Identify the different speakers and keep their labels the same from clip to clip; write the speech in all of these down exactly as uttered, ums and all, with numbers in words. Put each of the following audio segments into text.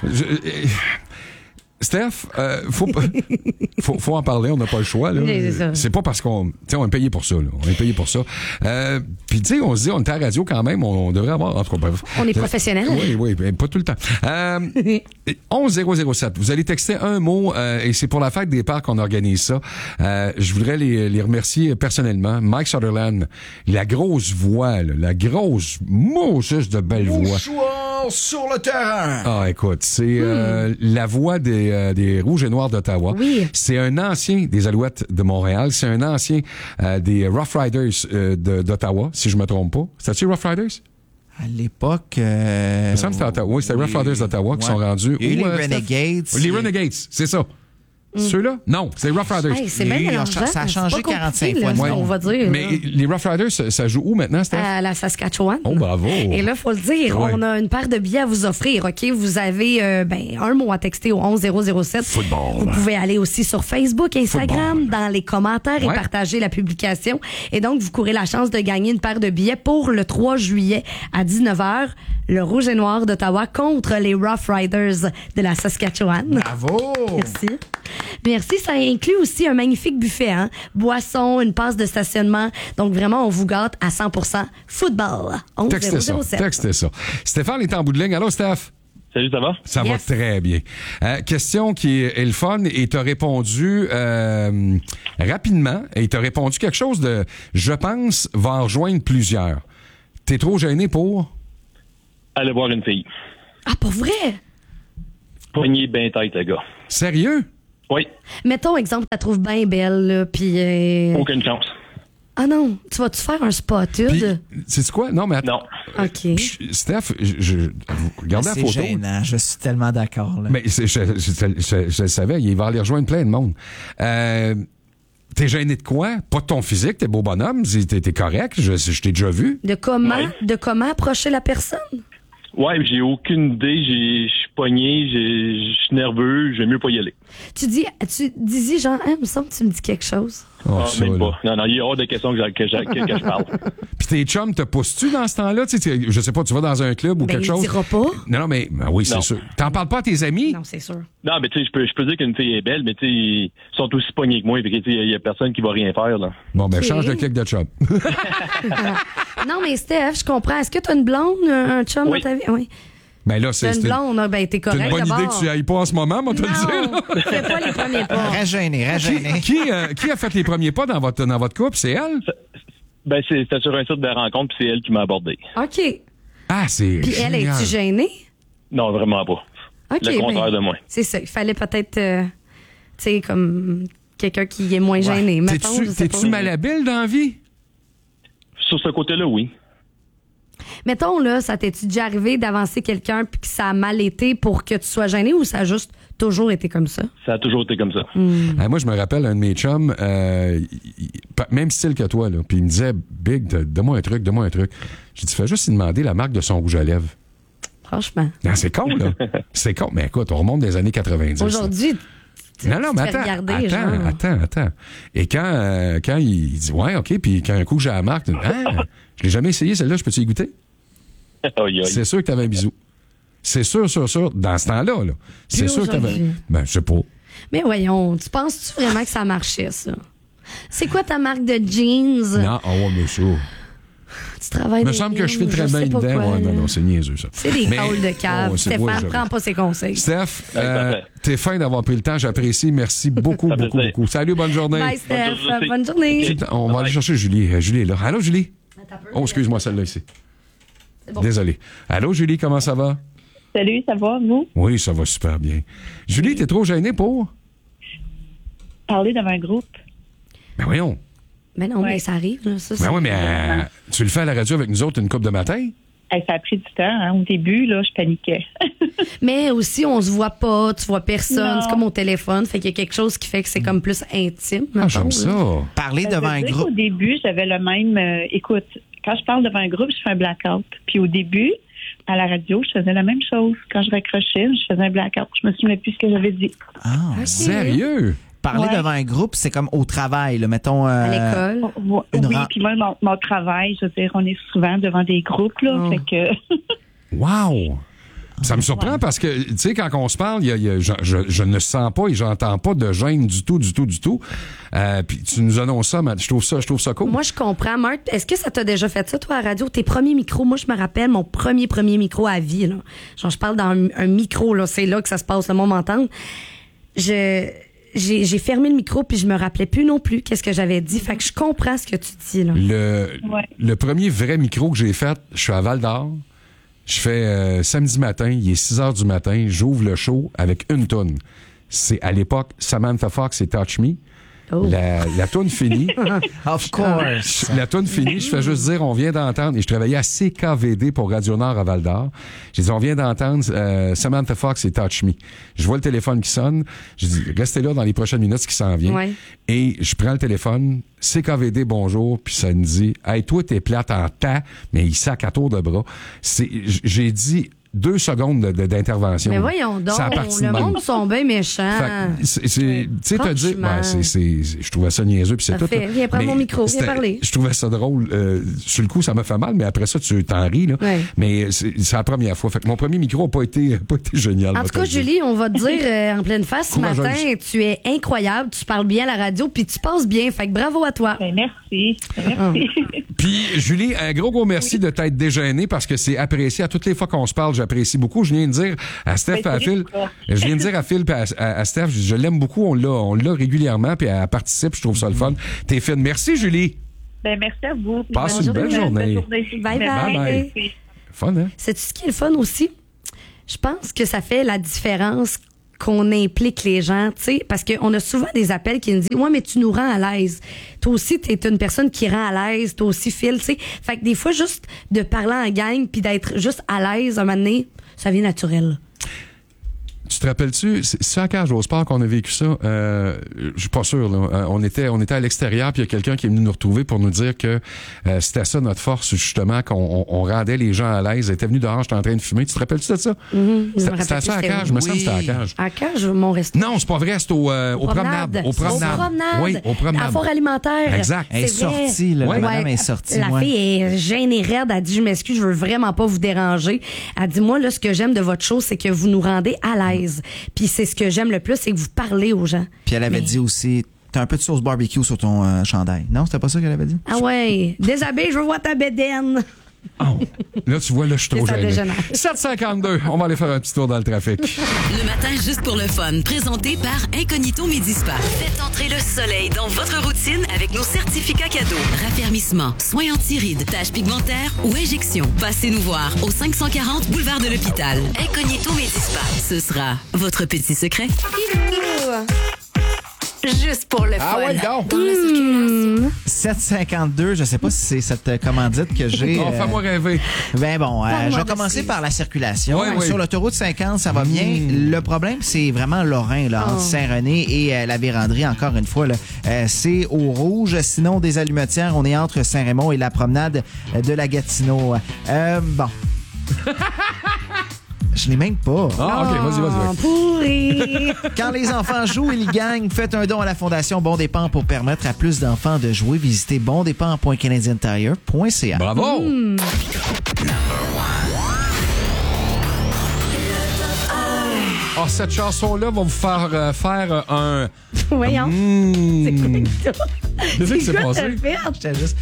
Speaker 1: Je, euh, Steph, euh, faut, faut, faut en parler, on n'a pas le choix. Là.
Speaker 2: Oui, c'est,
Speaker 1: c'est pas parce qu'on on est payé pour ça. Là. On est payé pour ça. Euh, Puis tu sais, on se dit, on est à la radio quand même, on, on devrait avoir... En tout cas, bref.
Speaker 2: On est professionnels.
Speaker 1: Oui, oui, mais pas tout le temps. Euh, onze zéro zéro sept, vous allez texter un mot euh, et c'est pour la fête des pères qu'on organise ça. Euh, je voudrais les, les remercier personnellement. Mike Sutherland, la grosse voix, là, la grosse moucheuse de belle voix.
Speaker 3: Mouchoir sur le terrain.
Speaker 1: Ah, écoute, c'est euh, hmm. la voix des, euh, des Rouges et Noirs d'Ottawa.
Speaker 2: Oui.
Speaker 1: C'est un ancien des Alouettes de Montréal. C'est un ancien euh, des Rough Riders euh, de, d'Ottawa, si je me trompe pas. C'était-tu Rough Riders?
Speaker 3: À l'époque... Euh,
Speaker 1: Il me semble que c'était Ottawa. Oui, c'était oui, Rough Riders d'Ottawa qui ouais. sont rendus...
Speaker 3: Et
Speaker 1: où,
Speaker 3: les
Speaker 1: euh,
Speaker 3: Renegades.
Speaker 1: Les Renegades, c'est ça. Mm. Ceux-là? Non, c'est les Rough Riders.
Speaker 2: Hey, c'est bien mélangeant.
Speaker 3: Ça a changé quarante-cinq fois.
Speaker 2: Là, on va dire.
Speaker 1: Mais
Speaker 2: là.
Speaker 1: les Rough Riders, ça, ça joue où maintenant, Steph?
Speaker 2: À la Saskatchewan.
Speaker 1: Oh, bravo.
Speaker 2: Et là, il faut le dire, ouais. on a une paire de billets à vous offrir, OK? Vous avez euh, ben, un mot à texter au onze zéro zéro sept.
Speaker 1: Football.
Speaker 2: Vous pouvez aller aussi sur Facebook, Instagram, Football. Dans les commentaires
Speaker 1: ouais.
Speaker 2: et partager la publication. Et donc, vous courez la chance de gagner une paire de billets pour le trois juillet à dix-neuf heures. Le Rouge et Noir d'Ottawa contre les Rough Riders de la Saskatchewan.
Speaker 3: Bravo!
Speaker 2: Merci. Merci. Ça inclut aussi un magnifique buffet, hein? Boisson, une passe de stationnement. Donc, vraiment, on vous gâte à cent pour cent football.
Speaker 1: Textez ça. Textez ça. Stéphane est en bout de ligne. Allô, Steph?
Speaker 4: Salut, ça va?
Speaker 1: Ça
Speaker 2: yes.
Speaker 1: va très bien. Euh, question qui est, est le fun et t'as répondu euh, rapidement et t'as répondu quelque chose de « je pense va en rejoindre plusieurs ». T'es trop gêné pour?
Speaker 4: Aller voir une fille.
Speaker 2: Ah, pas vrai?
Speaker 4: Poignée bien tête, le gars.
Speaker 1: Sérieux?
Speaker 4: Oui.
Speaker 2: Mettons, exemple, tu la trouves bien belle, là, puis... Euh...
Speaker 4: Aucune chance.
Speaker 2: Ah non, tu vas-tu faire un spotted?
Speaker 1: C'est quoi? Non, mais attends.
Speaker 4: Non.
Speaker 2: OK.
Speaker 1: Pis, Steph, je, je, regardez
Speaker 3: ah,
Speaker 1: la photo.
Speaker 3: C'est gênant, je suis tellement d'accord. Là.
Speaker 1: Mais je, je, je, je, je le savais, il va aller rejoindre plein de monde. Euh, t'es gêné de quoi? Pas de ton physique, t'es beau bonhomme, t'es, t'es correct, je, je t'ai déjà vu.
Speaker 2: De comment,
Speaker 4: ouais.
Speaker 2: de comment approcher la personne?
Speaker 4: Ouais, j'ai aucune idée, je suis pogné, je suis nerveux, j'aime mieux pas y aller.
Speaker 2: Tu dis, tu disais genre, hein, il me semble que tu me dis quelque chose.
Speaker 1: Oh,
Speaker 4: ah,
Speaker 1: ça,
Speaker 4: même
Speaker 1: là.
Speaker 4: pas. Non, non, il y a hors de question que, que, que, que je parle.
Speaker 1: Puis tes chums te poussent-tu dans ce temps-là? Tu sais, je sais pas, tu vas dans un club ou
Speaker 2: ben,
Speaker 1: quelque chose?
Speaker 2: Ben, il dira pas.
Speaker 1: Non, non, mais ben oui, c'est
Speaker 4: non.
Speaker 1: sûr. T'en parles pas à tes amis?
Speaker 2: Non, c'est sûr.
Speaker 4: Non, mais tu sais, je peux, je peux dire qu'une fille est belle, mais tu sais, ils sont aussi pognés que moi, et il y a personne qui va rien faire, là.
Speaker 1: Bon, ben,
Speaker 2: okay.
Speaker 1: change de clic de chum.
Speaker 2: Non, mais Steph, je comprends. Est-ce que t'as une blonde, un chum
Speaker 4: oui.
Speaker 2: dans ta vie? Oui.
Speaker 1: Ben là, c'est,
Speaker 2: t'as une blonde, ben t'es correct.
Speaker 1: C'est une bonne
Speaker 2: d'abord.
Speaker 1: idée que tu ailles pas en ce moment, moi, te le dire.
Speaker 2: Non, fais pas les premiers pas.
Speaker 3: Reste gêné, reste gêné.
Speaker 1: Qui, qui, euh, qui a fait les premiers pas dans votre, dans votre couple? C'est elle?
Speaker 4: Ben, c'est, c'était sur un site de rencontre, puis c'est elle qui m'a abordé.
Speaker 2: OK.
Speaker 1: Ah, c'est
Speaker 2: Puis elle, es-tu gênée?
Speaker 4: Non, vraiment pas.
Speaker 2: OK.
Speaker 4: Le contraire
Speaker 2: ben,
Speaker 4: de moi.
Speaker 2: C'est ça. Il fallait peut-être, euh, tu sais, comme quelqu'un qui est moins gêné.
Speaker 1: Ouais.
Speaker 2: Mettons,
Speaker 1: T'es-tu, t'es-tu malhabile dans la vie?
Speaker 4: Sur ce côté-là, oui.
Speaker 2: Mettons, là, ça t'est-tu déjà arrivé d'avancer quelqu'un puis que ça a mal été pour que tu sois gêné ou ça a juste toujours été comme ça?
Speaker 4: Ça a toujours été comme ça.
Speaker 2: Mm.
Speaker 1: Ah, moi, je me rappelle, un de mes chums, euh, il, même style que toi, là, puis il me disait, Big, donne-moi un truc, donne-moi un truc. J'ai dit, fais juste lui demander la marque de son rouge à lèvres.
Speaker 2: Franchement.
Speaker 1: Non, c'est con, là. C'est con. Mais écoute, on remonte des années quatre-vingt-dix.
Speaker 2: Aujourd'hui, tu,
Speaker 1: non, non, mais attends,
Speaker 2: regarder,
Speaker 1: attends,
Speaker 2: genre.
Speaker 1: attends, attends. Et quand, euh, quand il dit, ouais, OK, puis quand un coup j'ai la marque, ah, je l'ai jamais essayé, celle-là, je peux-tu y goûter?
Speaker 4: Aïe, aïe.
Speaker 1: C'est sûr que t'avais un bisou. C'est sûr, sûr, sûr, dans ce temps-là, là. C'est
Speaker 2: Puis
Speaker 1: sûr que t'avais. Ben, je sais pas.
Speaker 2: Mais voyons, tu penses-tu vraiment que ça marchait, ça? C'est quoi ta marque de jeans?
Speaker 1: Non, oh, ouais, mais ça.
Speaker 2: Tu travailles.
Speaker 1: Il me semble que je fais très bien dedans. Ouais, non, non, c'est niaiseux, ça.
Speaker 2: C'est des
Speaker 1: mais...
Speaker 2: calls de cave.
Speaker 1: Oh,
Speaker 2: Stéphane,
Speaker 1: moi,
Speaker 2: prends pas ses conseils.
Speaker 1: Steph, euh, t'es fin d'avoir pris le temps. J'apprécie. Merci beaucoup,
Speaker 4: ça
Speaker 1: beaucoup, beaucoup. Salut, bonne journée.
Speaker 2: Bye, Steph.
Speaker 4: Bonne,
Speaker 2: bonne journée.
Speaker 4: Okay.
Speaker 1: On va aller chercher Julie. Julie est là. Allô, Julie? Oh, excuse-moi, celle-là ici. Bon. Désolé. Allô, Julie, comment ça va?
Speaker 5: Salut, ça va, vous?
Speaker 1: Oui, ça va super bien. Julie, t'es trop gênée pour?
Speaker 5: Parler devant un groupe.
Speaker 1: Ben voyons.
Speaker 2: Mais non,
Speaker 5: ouais.
Speaker 2: mais ça arrive. Là. Ça,
Speaker 1: ben oui, mais euh, tu le fais à la radio avec nous autres une couple de matin?
Speaker 5: Hey, ça a pris du temps. Hein. Au début, là, je paniquais.
Speaker 2: Mais aussi, on se voit pas, tu vois personne.
Speaker 5: Non.
Speaker 2: C'est comme au téléphone. Fait qu'il y a quelque chose qui fait que c'est comme plus intime.
Speaker 1: Ah, j'aime ça.
Speaker 3: Parler devant un groupe.
Speaker 5: Au début, j'avais le même... Euh, écoute, quand je parle devant un groupe, je fais un blackout. Puis au début, à la radio, je faisais la même chose. Quand je raccrochais, je faisais un blackout. Je me souviens plus ce que j'avais dit.
Speaker 3: Ah,
Speaker 2: okay.
Speaker 1: Sérieux?
Speaker 3: Parler
Speaker 5: ouais.
Speaker 3: devant un groupe, c'est comme au travail, là, mettons... Euh,
Speaker 2: à l'école?
Speaker 5: Oh, oui,
Speaker 3: ran-
Speaker 5: puis moi, mon, mon travail, je veux dire, on est souvent devant des groupes, là,
Speaker 2: oh.
Speaker 5: fait que...
Speaker 1: Wow! Ça me surprend parce que, tu sais, quand on se parle, il y a, il y a, je, je, je ne sens pas et j'entends pas de gêne du tout, du tout, du tout. Euh, puis tu nous annonces ça, Matt. Je trouve ça, je trouve ça cool.
Speaker 2: Moi, je comprends. Marc, est-ce que ça t'a déjà fait ça, toi, à la radio? Tes premiers micros, moi, je me rappelle mon premier, premier micro à vie, là. Genre, je parle dans un, un micro, là. C'est là que ça se passe, le monde m'entend. Je... J'ai, j'ai fermé le micro puis je me rappelais plus non plus qu'est-ce que j'avais dit. Fait que je comprends ce que tu dis, là.
Speaker 1: Le,
Speaker 5: Ouais.
Speaker 1: le premier vrai micro que j'ai fait, je suis à Val-d'Or. Je fais euh, samedi matin, il est six heures du matin, j'ouvre le show avec une toune. C'est à l'époque Samantha Fox et Touch Me.
Speaker 2: Oh.
Speaker 1: La, la toune finie.
Speaker 3: Of course.
Speaker 1: La toune finie, je fais juste dire, on vient d'entendre, et je travaillais à C K V D pour Radio-Nord à Val-d'Or. J'ai dit, on vient d'entendre euh, Samantha Fox et Touch Me. Je vois le téléphone qui sonne. Je dis, restez là dans les prochaines minutes, ce qui s'en vient.
Speaker 2: Ouais.
Speaker 1: Et je prends le téléphone, C K V D, bonjour, puis ça me dit, hey, toi, t'es plate en tas, mais il sac à tour de bras. C'est, j'ai dit, deux secondes de, de, d'intervention.
Speaker 2: Mais voyons donc,
Speaker 1: Ça a parti de
Speaker 2: le
Speaker 1: même.
Speaker 2: monde sont bien méchants.
Speaker 1: Fait que c'est, c'est, tu sais, te dire,
Speaker 2: Franchement.
Speaker 1: ouais, c'est, c'est, c'est- je trouvais ça niaiseux, puis c'est
Speaker 2: Ça
Speaker 1: tout.
Speaker 2: fait,
Speaker 1: là.
Speaker 2: viens prendre
Speaker 1: Mais
Speaker 2: mon micro, viens
Speaker 1: c'était-
Speaker 2: parler.
Speaker 1: Je trouvais ça drôle. Euh, sur le coup, ça m'a fait mal, mais après ça, tu t'en ris, là.
Speaker 2: Ouais.
Speaker 1: Mais c'est, c'est la première fois. Fait que mon premier micro n'a pas été, pas été génial.
Speaker 2: En
Speaker 1: va
Speaker 2: tout
Speaker 1: te
Speaker 2: cas,
Speaker 1: le dire.
Speaker 2: Julie, on va te dire euh, en pleine face ce
Speaker 1: Courageuse.
Speaker 2: matin, tu es incroyable, tu parles bien à la radio, puis tu passes bien. Fait que bravo à toi.
Speaker 5: Ben, merci. Merci.
Speaker 1: Puis, Julie, un gros, gros merci de t'être déjeunée parce que c'est apprécié. À toutes les fois qu'on se parle, j'apprécie beaucoup. Je viens de dire à Steph,
Speaker 5: Ben,
Speaker 1: à
Speaker 5: c'est
Speaker 1: Phil,
Speaker 5: ça.
Speaker 1: je viens de dire à Phil, puis à, à, à Steph, je, je l'aime beaucoup. On l'a, on l'a régulièrement, puis elle participe. Je trouve ça le fun. T'es fine. Merci, Julie.
Speaker 5: Ben, merci à vous.
Speaker 1: Passe une belle journée.
Speaker 2: Bye bye.
Speaker 5: Merci.
Speaker 1: Fun, hein?
Speaker 2: Sais-tu ce qui est le fun aussi? Je pense que ça fait la différence qu'on implique les gens, tu sais, parce qu'on a souvent des appels qui nous disent « Ouais, mais tu nous rends à l'aise. Toi aussi, t'es une personne qui rend à l'aise. Toi aussi, Phil, tu sais. » Fait que des fois, juste de parler en gang puis d'être juste à l'aise, un moment donné, ça vient naturel.
Speaker 1: Tu te rappelles-tu, c'est c'est à Cage au Sport qu'on a vécu ça. Euh, je suis pas sûr. Là. Euh, on était, on était à l'extérieur, puis il y a quelqu'un qui est venu nous retrouver pour nous dire que euh, c'était ça notre force, justement, qu'on on, on rendait les gens à l'aise. Elle était venue dehors, j'étais en train de fumer. Tu te rappelles-tu de ça?
Speaker 2: Mm-hmm. Je me
Speaker 1: C'était
Speaker 2: rappelle
Speaker 1: c'était
Speaker 2: plus
Speaker 1: ça à
Speaker 2: c'était
Speaker 1: Cage.
Speaker 2: où.
Speaker 1: Je me semble que c'était à
Speaker 3: Oui.
Speaker 1: Cage.
Speaker 2: À Cage, mon resto.
Speaker 1: Non, c'est pas vrai, c'est au, euh, au promenade. Au promenade.
Speaker 2: Au promenade.
Speaker 1: Oui, au promenade.
Speaker 2: À Fort Alimentaire.
Speaker 1: Exact.
Speaker 3: Elle est
Speaker 2: C'est vrai.
Speaker 3: sortie, là,
Speaker 1: Ouais.
Speaker 3: la madame est sortie.
Speaker 2: La
Speaker 3: ouais.
Speaker 2: fille est gênée raide. Elle dit, je m'excuse, je veux vraiment pas vous déranger. Elle dit, moi, là, ce que j'aime de votre show, c'est que vous nous rendez à l'aise. Puis c'est ce que j'aime le plus, c'est que vous parlez aux gens.
Speaker 3: Puis elle avait
Speaker 2: Mais-
Speaker 3: dit aussi, t'as un peu de sauce barbecue sur ton euh, chandail. Non, c'était pas ça qu'elle avait dit?
Speaker 2: Ah ouais, déshabille, je veux voir ta bédaine.
Speaker 1: Oh. Là, tu vois, là, je suis trop
Speaker 2: C'est ça,
Speaker 1: gêné.
Speaker 2: dégénère.
Speaker 1: sept cinquante-deux. On va aller faire un petit tour dans le trafic.
Speaker 6: Le matin, juste pour le fun. Présenté par Incognito Midi Spa. Faites entrer le soleil dans votre routine avec nos certificats cadeaux. Raffermissement, soins anti-rides, taches pigmentaires ou injections. Passez nous voir au cinq cent quarante boulevard de l'Hôpital. Incognito Midi Spa. Ce sera votre petit secret. Juste pour le fun.
Speaker 1: Ah ouais, donc.
Speaker 6: Dans la circulation.
Speaker 3: sept cinquante-deux, je sais pas si c'est cette euh, commandite que j'ai.
Speaker 1: Oh,
Speaker 3: euh,
Speaker 1: fais-moi rêver.
Speaker 3: Ben bon, euh,
Speaker 2: Parle-moi
Speaker 3: je vais
Speaker 2: de
Speaker 3: commencer
Speaker 2: ce-
Speaker 3: par la circulation.
Speaker 1: Ouais, ouais.
Speaker 3: Sur l'autoroute cinquante, ça va bien. Le problème, c'est vraiment Lorrain, là, entre
Speaker 2: Oh.
Speaker 3: Saint-René et euh, la Vérandrie, encore une fois. Là, Euh, c'est au rouge. Sinon, des allumetières, on est entre Saint-Raymond et la promenade euh, de la Gatineau. Euh, bon. Je l'ai même pas.
Speaker 1: Ah, OK, vas-y, vas-y.
Speaker 2: Oh,
Speaker 1: vas-y.
Speaker 2: pourri.
Speaker 3: Quand les enfants jouent, ils gagnent. Faites un don à la Fondation Bon Dépend pour permettre à plus d'enfants de jouer. Visitez bondépend point canadian tire point c a.
Speaker 1: Bravo! Ah, cette chanson-là va vous faire euh, faire euh, un...
Speaker 2: Voyons.
Speaker 1: Mmh.
Speaker 2: C'est quoi ça?
Speaker 1: Qu'est-ce qui s'est
Speaker 2: quoi
Speaker 1: passé?
Speaker 2: t'as fait?
Speaker 3: J'étais juste...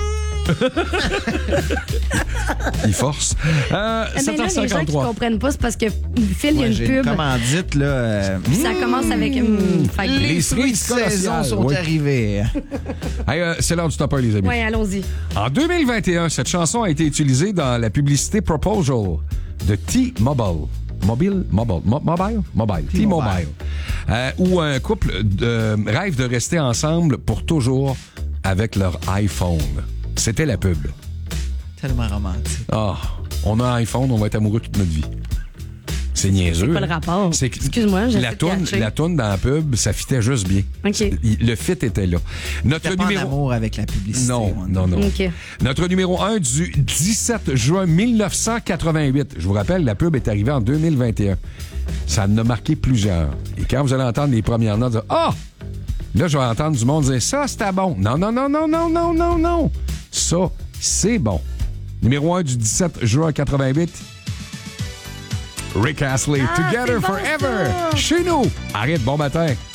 Speaker 1: Il force. Euh,
Speaker 2: Eh ben là, les gens qui
Speaker 1: sept heures cinquante-trois.
Speaker 2: comprennent pas, c'est parce que Phil, il y a
Speaker 3: Ouais,
Speaker 2: une
Speaker 3: j'ai une
Speaker 2: pub.
Speaker 3: commandite, là. euh,
Speaker 2: Puis ça commence avec. hum, fait que-
Speaker 3: Les
Speaker 1: Les
Speaker 3: fruits de
Speaker 1: fruits
Speaker 3: saison
Speaker 1: commerciales,
Speaker 3: sont
Speaker 1: oui.
Speaker 3: arrivés.
Speaker 1: Hey, euh, c'est l'heure du topper, les amis.
Speaker 2: Ouais, allons-y.
Speaker 1: En deux mille vingt et un, cette chanson a été utilisée dans la publicité Proposal de T-Mobile. Mobile? Mobile? Mo- mobile? Mobile. T-Mobile. Euh, où un couple euh, rêve de rester ensemble pour toujours avec leur iPhone. C'était la pub.
Speaker 3: Tellement romantique.
Speaker 1: Ah, on a un iPhone, on va être amoureux toute notre vie. C'est niaiseux.
Speaker 2: C'est pas le
Speaker 1: hein?
Speaker 2: rapport.
Speaker 1: C'est que
Speaker 2: Excuse-moi, j'ai
Speaker 1: la
Speaker 2: fait
Speaker 1: toune,
Speaker 2: catcher.
Speaker 1: la toune dans la pub, ça fitait juste bien.
Speaker 2: OK.
Speaker 1: Il- Le fit était là. Notre
Speaker 3: T'es pas en
Speaker 1: numéro
Speaker 3: amour avec la publicité.
Speaker 1: Non,
Speaker 3: moi,
Speaker 1: non, non.
Speaker 2: OK.
Speaker 1: Notre numéro un du dix-sept juin mille neuf cent quatre-vingt-huit. Je vous rappelle, la pub est arrivée en deux mille vingt et un. Ça en a marqué plusieurs. Et quand vous allez entendre les premières notes, dire, ah! Là, je vais entendre du monde dire, ça, c'était bon. Non, non, non, non, non, non, non, non. Ça, c'est bon. Numéro un du dix-sept juin quatre-vingt-huit. Rick Astley,
Speaker 2: Ah,
Speaker 1: Together
Speaker 2: c'est bon,
Speaker 1: Forever.
Speaker 2: ça.
Speaker 1: Chez nous. Arrête, bon matin.